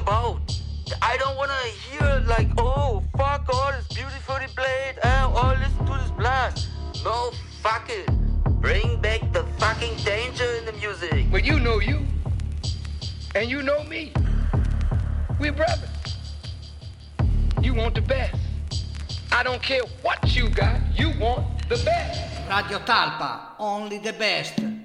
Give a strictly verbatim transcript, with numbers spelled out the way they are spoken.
about. I don't want to hear like, oh, fuck all this beautifully played, uh, or listen to this blast. No, fuck it. Bring back the fucking danger in the music. But you know you, and you know me. We're brothers. You want the best. I don't care what you got, you want the best. Radio Talpa, only the best.